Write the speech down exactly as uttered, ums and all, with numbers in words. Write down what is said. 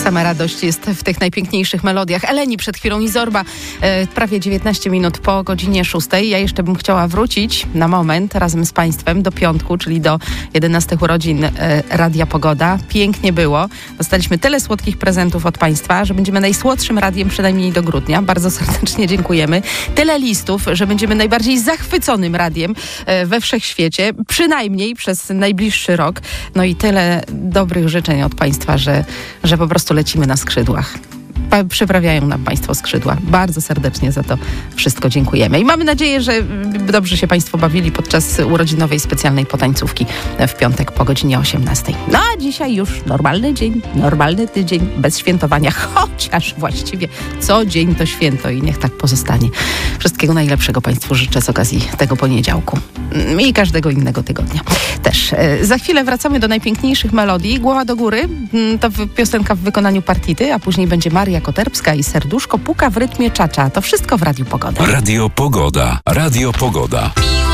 Sama radość jest w tych najpiękniejszych melodiach. Eleni przed chwilą i Zorba, e, prawie dziewiętnaście minut po godzinie szóstej. Ja jeszcze bym chciała wrócić na moment razem z Państwem do piątku, czyli do jedenastych urodzin e, Radia Pogoda. Pięknie było. Dostaliśmy tyle słodkich prezentów od Państwa, że będziemy najsłodszym radiem przynajmniej do grudnia. Bardzo serdecznie dziękujemy. Tyle listów, że będziemy najbardziej zachwyconym radiem e, we wszechświecie, przynajmniej przez najbliższy rok. No i tyle dobrych życzeń od Państwa, że, że po prostu lecimy na skrzydłach. Pa- przyprawiają nam Państwo skrzydła. Bardzo serdecznie za to wszystko dziękujemy. I mamy nadzieję, że dobrze się Państwo bawili podczas urodzinowej specjalnej potańcówki w piątek po godzinie osiemnastej. No a dzisiaj już normalny dzień, normalny tydzień, bez świętowania, chociaż właściwie co dzień to święto i niech tak pozostanie. Wszystkiego najlepszego Państwu życzę z okazji tego poniedziałku i każdego innego tygodnia też. Za chwilę wracamy do najpiękniejszych melodii. Głowa do góry to piosenka w wykonaniu Partity, a później będzie Maria Koterbska i Serduszko puka w rytmie czacza. To wszystko w Radiu Pogoda. Radio Pogoda. Radio Pogoda.